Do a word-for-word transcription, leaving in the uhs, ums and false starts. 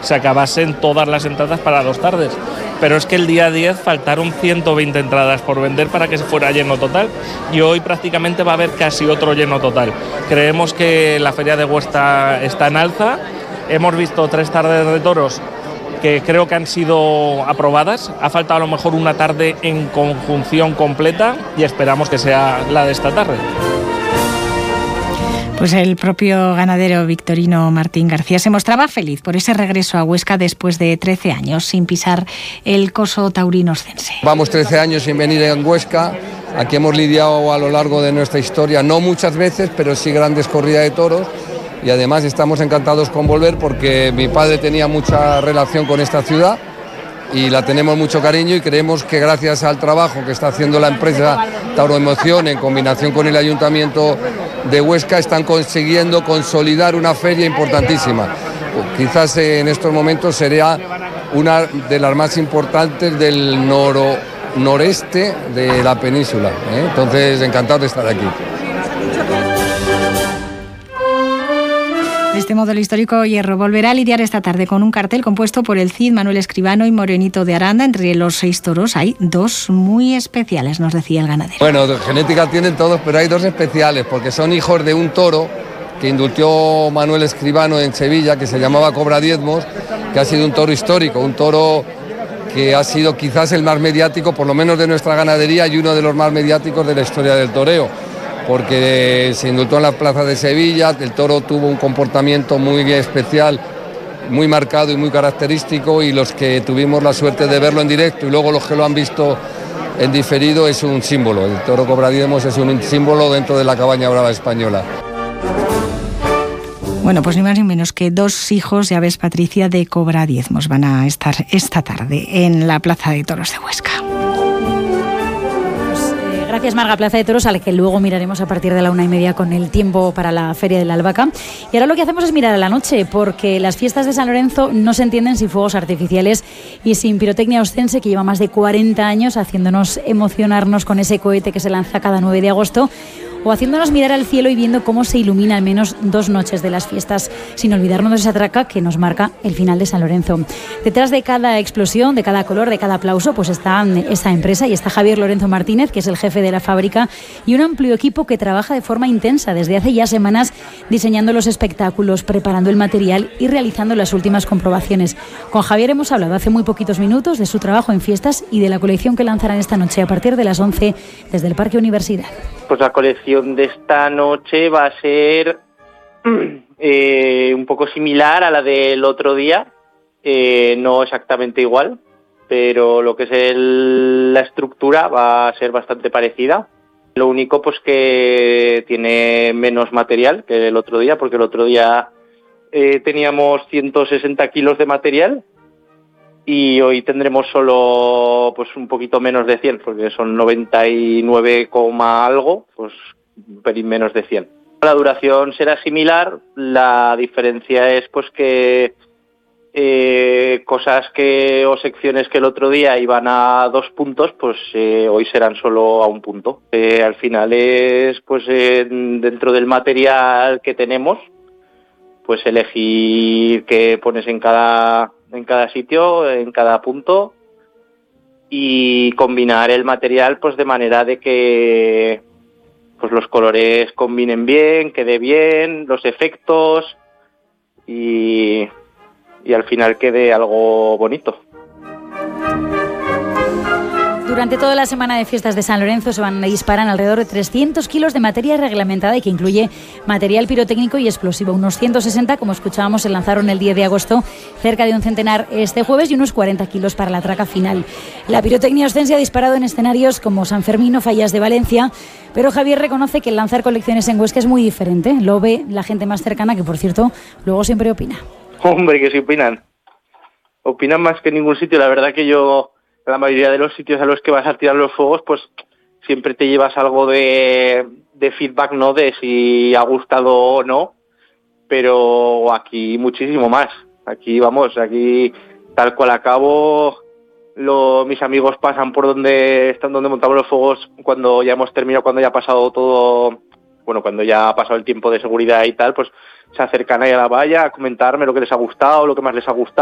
se acabasen todas las entradas para dos tardes. Pero es que el día diez faltaron ciento veinte entradas por vender para que se fuera lleno total, y hoy prácticamente va a haber casi otro lleno total. Creemos que la Feria de Huesca está en alza. Hemos visto tres tardes de toros que creo que han sido aprobadas. Ha faltado a lo mejor una tarde en conjunción completa y esperamos que sea la de esta tarde. Pues el propio ganadero Victorino Martín García se mostraba feliz por ese regreso a Huesca después de trece años sin pisar el coso taurino oscense. Vamos trece años sin venir en Huesca. Aquí hemos lidiado a lo largo de nuestra historia, no muchas veces, pero sí grandes corridas de toros. Y además estamos encantados con volver porque mi padre tenía mucha relación con esta ciudad y la tenemos mucho cariño, y creemos que gracias al trabajo que está haciendo la empresa Tauroemoción en combinación con el Ayuntamiento de Huesca están consiguiendo consolidar una feria importantísima. Quizás en estos momentos sería una de las más importantes del noro, noreste de la península, ¿eh? Entonces, encantado de estar aquí. De este modo, el histórico Hierro volverá a lidiar esta tarde con un cartel compuesto por el Cid, Manuel Escribano y Morenito de Aranda. Entre los seis toros hay dos muy especiales, nos decía el ganadero. Bueno, genética tienen todos, pero hay dos especiales, porque son hijos de un toro que indultó Manuel Escribano en Sevilla, que se llamaba Cobra Diezmos, que ha sido un toro histórico, un toro que ha sido quizás el más mediático, por lo menos de nuestra ganadería, y uno de los más mediáticos de la historia del toreo, porque se indultó en la plaza de Sevilla. El toro tuvo un comportamiento muy especial, muy marcado y muy característico, y los que tuvimos la suerte de verlo en directo y luego los que lo han visto en diferido, es un símbolo. El toro Cobra Diezmos es un símbolo dentro de la cabaña brava española. Bueno, pues ni más ni menos que dos hijos, ya ves, Patricia, de Cobra Diezmos van a estar esta tarde en la Plaza de Toros de Huesca. Gracias, Marga. Plaza de Toros, a la que luego miraremos a partir de la una y media con el tiempo para la Feria de la Albahaca. Y ahora lo que hacemos es mirar a la noche, porque las fiestas de San Lorenzo no se entienden sin fuegos artificiales y sin pirotecnia oscense, que lleva más de cuarenta años haciéndonos emocionarnos con ese cohete que se lanza cada nueve de agosto, o haciéndonos mirar al cielo y viendo cómo se ilumina al menos dos noches de las fiestas, sin olvidarnos de esa traca que nos marca el final de San Lorenzo. Detrás de cada explosión, de cada color, de cada aplauso, pues está esa empresa, y está Javier Lorenzo Martínez, que es el jefe de la fábrica, y un amplio equipo que trabaja de forma intensa desde hace ya semanas diseñando los espectáculos, preparando el material y realizando las últimas comprobaciones. Con Javier hemos hablado hace muy poquitos minutos de su trabajo en fiestas y de la colección que lanzarán esta noche a partir de las once desde el Parque Universidad. Pues la colección de esta noche va a ser eh, un poco similar a la del otro día, eh, no exactamente igual, pero lo que es el, la estructura va a ser bastante parecida. Lo único pues que tiene menos material que el otro día, porque el otro día eh, teníamos ciento sesenta kilos de material, y hoy tendremos solo pues un poquito menos de cien, porque son noventa y nueve, algo, pues un pelín menos de cien. La duración será similar, la diferencia es pues que eh, cosas que o secciones que el otro día iban a dos puntos, pues eh, hoy serán solo a un punto. Eh, al final es pues eh, dentro del material que tenemos, pues elegir qué pones en cada en cada sitio, en cada punto, y combinar el material pues de manera de que pues los colores combinen bien, quede bien, los efectos, y, y al final quede algo bonito. Durante toda la semana de fiestas de San Lorenzo se van a disparar alrededor de trescientos kilos de materia reglamentada, y que incluye material pirotécnico y explosivo. Unos ciento sesenta, como escuchábamos, se lanzaron el diez de agosto, cerca de un centenar este jueves, y unos cuarenta kilos para la traca final. La pirotecnia oscense ha disparado en escenarios como San Fermín o Fallas de Valencia, pero Javier reconoce que el lanzar colecciones en Huesca es muy diferente. Lo ve la gente más cercana, que por cierto luego siempre opina. Hombre, que sí opinan. Opinan más que en ningún sitio. La verdad que yo, la mayoría de los sitios a los que vas a tirar los fuegos, pues siempre te llevas algo de, de feedback, ¿no? De si ha gustado o no, pero aquí muchísimo más. Aquí, vamos, aquí tal cual acabo, lo, mis amigos pasan por donde están, donde montamos los fuegos cuando ya hemos terminado, cuando ya ha pasado todo, bueno, cuando ya ha pasado el tiempo de seguridad y tal, pues se acercan ahí a la valla a comentarme lo que les ha gustado, lo que más les ha gustado.